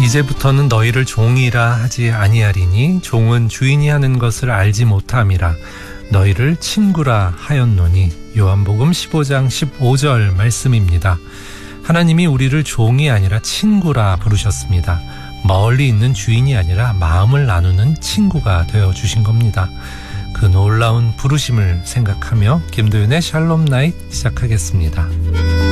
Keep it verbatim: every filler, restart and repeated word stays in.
이제부터는 너희를 종이라 하지 아니하리니 종은 주인이 하는 것을 알지 못함이라 너희를 친구라 하였노니. 요한복음 십오 장 십오 절 말씀입니다. 하나님이 우리를 종이 아니라 친구라 부르셨습니다. 멀리 있는 주인이 아니라 마음을 나누는 친구가 되어주신 겁니다. 그 놀라운 부르심을 생각하며 김도윤의 샬롬 나잇 시작하겠습니다.